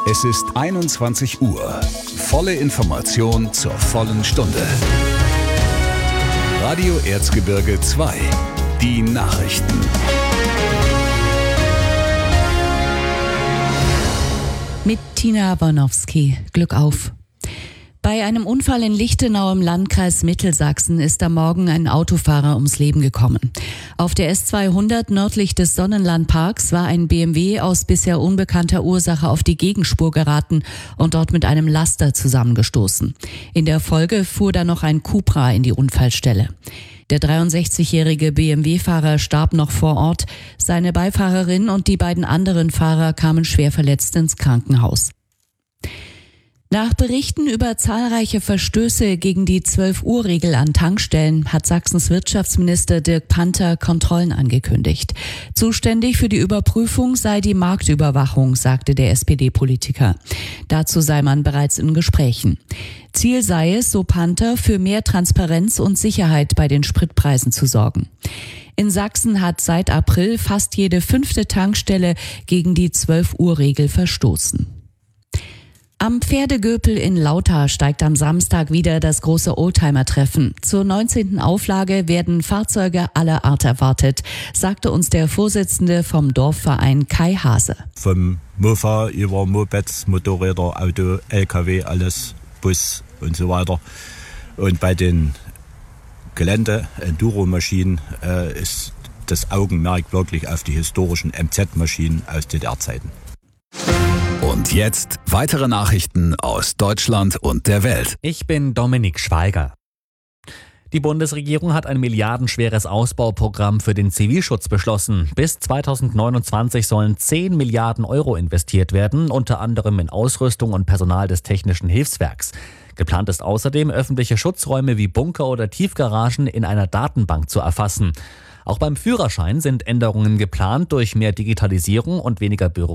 Es ist 21 Uhr. Volle Information zur vollen Stunde. Radio Erzgebirge 2. Die Nachrichten. Mit Tina Bornowski. Glück auf. Bei einem Unfall in Lichtenau im Landkreis Mittelsachsen ist am Morgen ein Autofahrer ums Leben gekommen. Auf der S200 nördlich des Sonnenlandparks war ein BMW aus bisher unbekannter Ursache auf die Gegenspur geraten und dort mit einem Laster zusammengestoßen. In der Folge fuhr dann noch ein Cupra in die Unfallstelle. Der 63-jährige BMW-Fahrer starb noch vor Ort. Seine Beifahrerin und die beiden anderen Fahrer kamen schwer verletzt ins Krankenhaus. Nach Berichten über zahlreiche Verstöße gegen die 12-Uhr-Regel an Tankstellen hat Sachsens Wirtschaftsminister Dirk Panther Kontrollen angekündigt. Zuständig für die Überprüfung sei die Marktüberwachung, sagte der SPD-Politiker. Dazu sei man bereits in Gesprächen. Ziel sei es, so Panther, für mehr Transparenz und Sicherheit bei den Spritpreisen zu sorgen. In Sachsen hat seit April fast jede 5. Tankstelle gegen die 12-Uhr-Regel verstoßen. Am Pferdegöpel in Lauter steigt am Samstag wieder das große Oldtimer-Treffen. Zur 19. Auflage werden Fahrzeuge aller Art erwartet, sagte uns der Vorsitzende vom Dorfverein Kai Hase. Vom Mofa über Mopeds, Motorräder, Auto, LKW, alles, Bus und so weiter. Und bei den Gelände-Enduro-Maschinen ist das Augenmerk wirklich auf die historischen MZ-Maschinen aus DDR-Zeiten. Und jetzt weitere Nachrichten aus Deutschland und der Welt. Ich bin Dominik Schweiger. Die Bundesregierung hat ein milliardenschweres Ausbauprogramm für den Zivilschutz beschlossen. Bis 2029 sollen 10 Milliarden Euro investiert werden, unter anderem in Ausrüstung und Personal des Technischen Hilfswerks. Geplant ist außerdem, öffentliche Schutzräume wie Bunker oder Tiefgaragen in einer Datenbank zu erfassen. Auch beim Führerschein sind Änderungen geplant durch mehr Digitalisierung und weniger Bürokratie.